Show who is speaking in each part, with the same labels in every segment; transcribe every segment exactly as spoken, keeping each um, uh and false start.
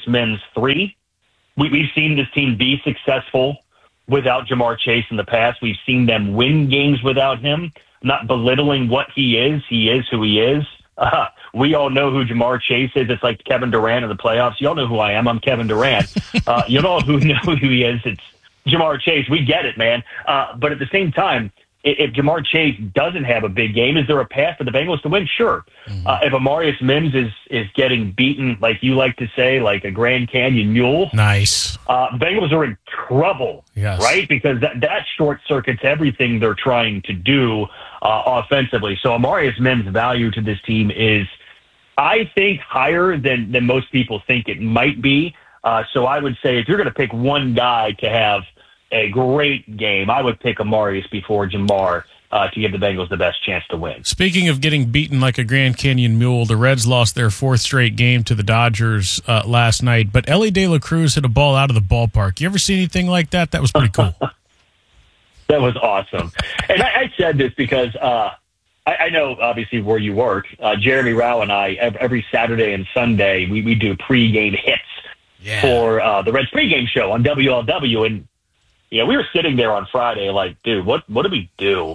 Speaker 1: Mims three. We, we've seen this team be successful without Ja'Marr Chase in the past. We've seen them win games without him. I'm not belittling what he is. He is who he is. Uh, we all know who Ja'Marr Chase is. It's like Kevin Durant in the playoffs. You all know who I am. I'm Kevin Durant. Uh, you all who know who he is. It's Ja'Marr Chase. We get it, man. Uh, but at the same time, if Ja'Marr Chase doesn't have a big game, is there a path for the Bengals to win? Sure. Mm-hmm. Uh, if Amarius Mims is, is getting beaten, like you like to say, like a Grand Canyon mule,
Speaker 2: nice.
Speaker 1: Uh, Bengals are in trouble,
Speaker 2: yes.
Speaker 1: right? Because that, that short circuits everything they're trying to do uh, offensively. So Amarius Mims' value to this team is, I think, higher than, than most people think it might be. Uh, so I would say if you're going to pick one guy to have a great game, I would pick Amarius before Ja'Marr uh, to give the Bengals the best chance to win.
Speaker 2: Speaking of getting beaten like a Grand Canyon mule, the Reds lost their fourth straight game to the Dodgers uh, last night, but Elly De La Cruz hit a ball out of the ballpark. You ever see anything like that? That was pretty cool.
Speaker 1: That was awesome. And I, I said this because uh, I, I know, obviously, where you work. Uh, Jeremy Rao and I, every Saturday and Sunday, we, we do pregame hits yeah. for uh, the Reds pregame show on W L W, and yeah, we were sitting there on Friday like, dude, what what do we do?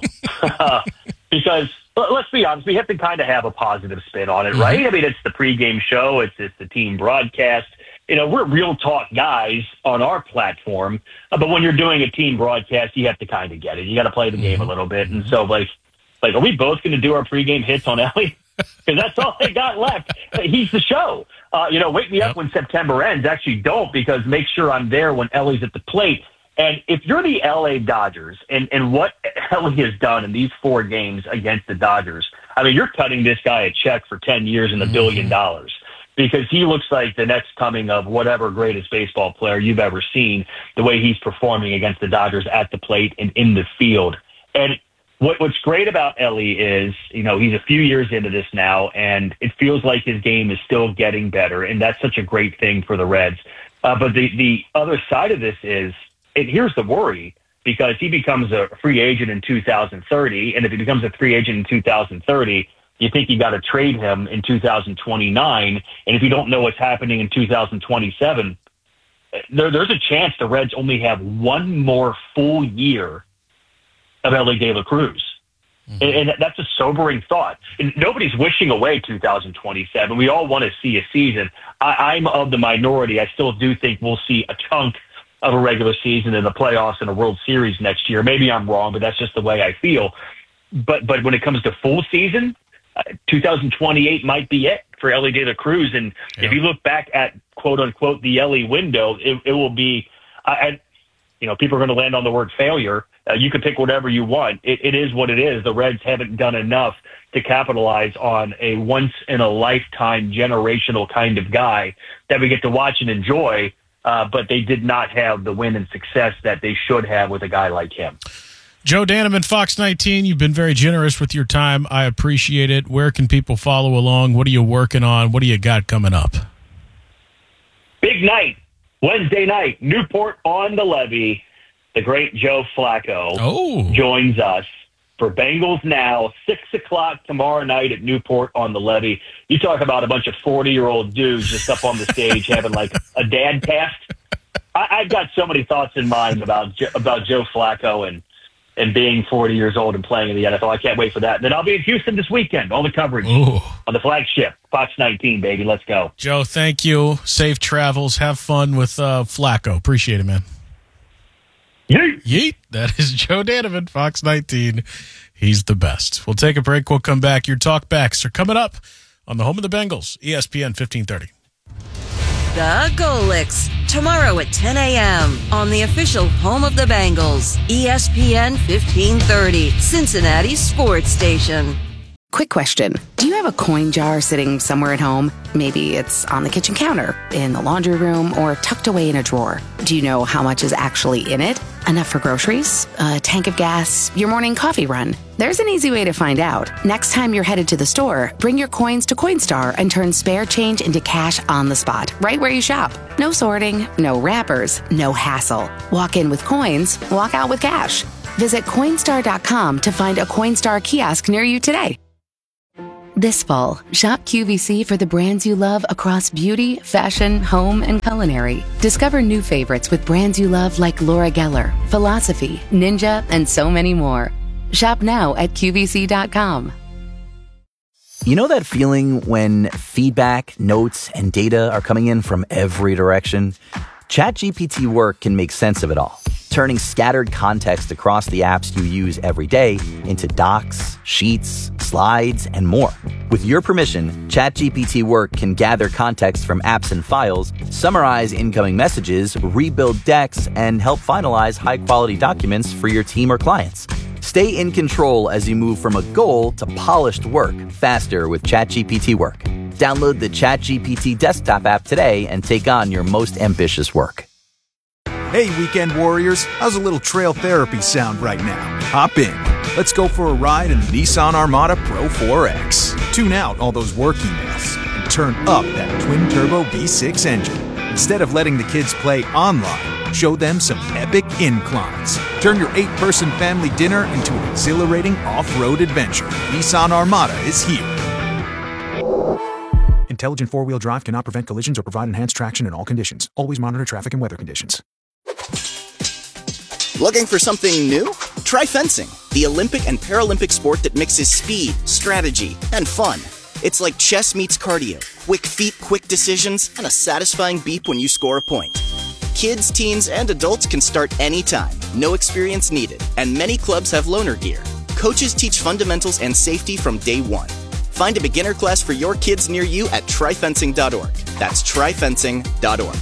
Speaker 1: Because let's be honest, we have to kind of have a positive spin on it, right? Mm-hmm. I mean, it's the pregame show, it's it's the team broadcast. You know, we're real talk guys on our platform, uh, but when you're doing a team broadcast, you have to kind of get it. You got to play the game a little bit, and so like, like, are we both going to do our pregame hits on Elly? Because that's all they got left. He's the show. Uh, you know, wake me yep. up when September ends. Actually, don't, because make sure I'm there when Ellie's at the plate. And if you're the L A Dodgers and, and what Elly has done in these four games against the Dodgers, I mean, you're cutting this guy a check for ten years and a billion dollars because he looks like the next coming of whatever greatest baseball player you've ever seen, the way he's performing against the Dodgers at the plate and in the field. And what, what's great about Elly is, you know, he's a few years into this now, and it feels like his game is still getting better, and that's such a great thing for the Reds. Uh, but the, the other side of this is, and here's the worry, because he becomes a free agent in two thousand thirty, and if he becomes a free agent in two thousand thirty, you think you got to trade him in two thousand twenty-nine, and if you don't know what's happening in two thousand twenty-seven, there, there's a chance the Reds only have one more full year of Elly De La Cruz. Mm-hmm. And, and that's a sobering thought. And nobody's wishing away two thousand twenty-seven. We all want to see a season. I, I'm of the minority. I still do think we'll see a chunk of a regular season in the playoffs and a World Series next year. Maybe I'm wrong, but that's just the way I feel. But but when it comes to full season, uh, two thousand twenty-eight might be it for Elly De La Cruz. And yeah. if you look back at, quote unquote, the Elly window, it, it will be, uh, and, you know, people are going to land on the word failure. Uh, you can pick whatever you want. It, it is what it is. The Reds haven't done enough to capitalize on a once-in-a-lifetime generational kind of guy that we get to watch and enjoy. Uh, but they did not have the win and success that they should have with a guy like him.
Speaker 2: Joe Danneman, Fox nineteen, you've been very generous with your time. I appreciate it. Where can people follow along? What are you working on? What do you got coming up?
Speaker 1: Big night, Wednesday night, Newport on the Levee. The great Joe Flacco
Speaker 2: oh.
Speaker 1: joins us for Bengals Now, six o'clock tomorrow night at Newport on the Levee. You talk about a bunch of forty-year-old dudes just up on the stage having like a dad cast. I, I've got so many thoughts in mind about about Joe Flacco and, and being forty years old and playing in the N F L. I can't wait for that. And then I'll be in Houston this weekend, all the coverage Ooh. on the flagship, Fox nineteen, baby. Let's go.
Speaker 2: Joe, thank you. Safe travels. Have fun with uh, Flacco. Appreciate it, man.
Speaker 1: Yeet.
Speaker 2: Yeet. That is Joe Danneman, Fox nineteen. He's the best. We'll take a break. We'll come back. Your talkbacks are coming up on the home of the Bengals, E S P N fifteen thirty.
Speaker 3: The Golics, tomorrow at ten a.m. on the official home of the Bengals, E S P N fifteen thirty, Cincinnati Sports Station.
Speaker 4: Quick question. Do you have a coin jar sitting somewhere at home? Maybe it's on the kitchen counter, in the laundry room, or tucked away in a drawer. Do you know how much is actually in it? Enough for groceries? A tank of gas? Your morning coffee run? There's an easy way to find out. Next time you're headed to the store, bring your coins to Coinstar and turn spare change into cash on the spot, right where you shop. No sorting, no wrappers, no hassle. Walk in with coins, walk out with cash. Visit Coinstar dot com to find a Coinstar kiosk near you today. This fall, shop Q V C for the brands you love across beauty, fashion, home, and culinary. Discover new favorites with brands you love like Laura Geller, Philosophy, Ninja, and so many more. Shop now at Q V C dot com.
Speaker 5: You know that feeling when feedback, notes, and data are coming in from every direction? ChatGPT Work can make sense of it all, turning scattered context across the apps you use every day into docs, sheets, slides, and more. With your permission, ChatGPT Work can gather context from apps and files, summarize incoming messages, rebuild decks, and help finalize high-quality documents for your team or clients. Stay in control as you move from a goal to polished work faster with ChatGPT Work. Download the ChatGPT desktop app today and take on your most ambitious work.
Speaker 6: Hey, weekend warriors, how's a little trail therapy sound right now? Hop in. Let's go for a ride in the Nissan Armada Pro four X. Tune out all those work emails and turn up that twin-turbo V six engine. Instead of letting the kids play online, show them some epic inclines. Turn your eight-person family dinner into an exhilarating off-road adventure. Nissan Armada is here. Intelligent four-wheel drive cannot prevent collisions or provide enhanced traction in all conditions. Always monitor traffic and weather conditions.
Speaker 7: Looking for something new? Try fencing, the Olympic and Paralympic sport that mixes speed, strategy, and fun. It's like chess meets cardio. Quick feet, quick decisions, and a satisfying beep when you score a point. Kids, teens, and adults can start anytime. No experience needed. And many clubs have loaner gear. Coaches teach fundamentals and safety from day one. Find a beginner class for your kids near you at try fencing dot org. That's try fencing dot org.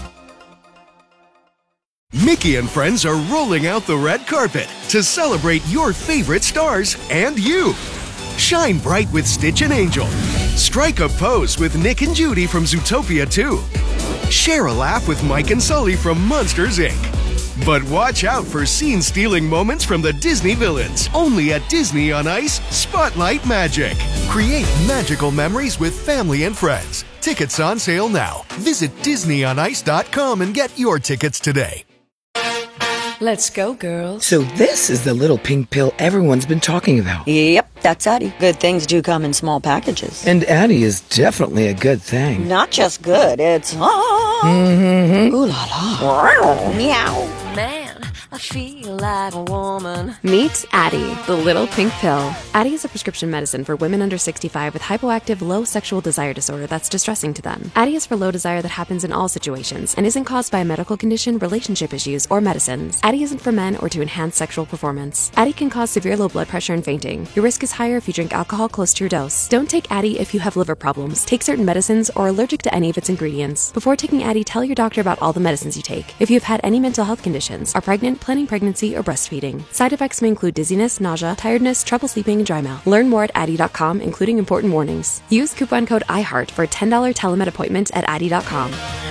Speaker 8: Mickey and friends are rolling out the red carpet to celebrate your favorite stars and you. Shine bright with Stitch and Angel. Strike a pose with Nick and Judy from Zootopia two. Share a laugh with Mike and Sully from Monsters, Incorporated. But watch out for scene-stealing moments from the Disney villains. Only at Disney on Ice Spotlight Magic. Create magical memories with family and friends. Tickets on sale now. Visit disney on ice dot com and get your tickets today.
Speaker 9: Let's go, girls.
Speaker 10: So this is the little pink pill everyone's been talking about.
Speaker 11: Yep, that's Addie. Good things do come in small packages.
Speaker 10: And Addie is definitely a good thing.
Speaker 11: Not just good, it's... Ah.
Speaker 10: Mm-hmm.
Speaker 11: Ooh la la. Meow.
Speaker 12: Man, I feel like a woman.
Speaker 13: Meet Addie, the little pink pill. Addie is a prescription medicine for women under sixty-five with hypoactive low sexual desire disorder that's distressing to them. Addie is for low desire that happens in all situations and isn't caused by a medical condition, relationship issues, or medicines. Addie isn't for men or to enhance sexual performance. Addie can cause severe low blood pressure and fainting. Your risk is higher if you drink alcohol close to your dose. Don't take Addie if you have liver problems, take certain medicines, or are allergic to any of its ingredients. Before taking Addie, tell your doctor about all the medicines you take. If you have had any mental health conditions, are pregnant, planning pregnancy, or breastfeeding. Side effects may include dizziness, nausea, tiredness, trouble sleeping, and dry mouth. Learn more at addie dot com, including important warnings. Use coupon code IHEART for a ten dollars telemed appointment at addie dot com.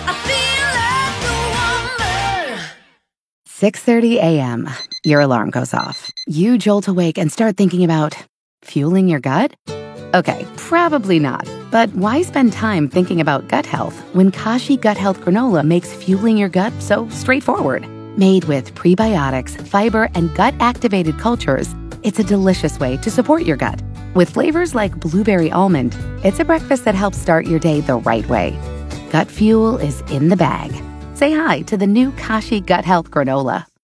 Speaker 4: six thirty a.m. Your alarm goes off. You jolt awake and start thinking about fueling your gut? Okay, probably not. But why spend time thinking about gut health when Kashi Gut Health Granola makes fueling your gut so straightforward? Made with prebiotics, fiber, and gut-activated cultures, it's a delicious way to support your gut. With flavors like blueberry almond, it's a breakfast that helps start your day the right way. Gut fuel is in the bag. Say hi to the new Kashi Gut Health Granola.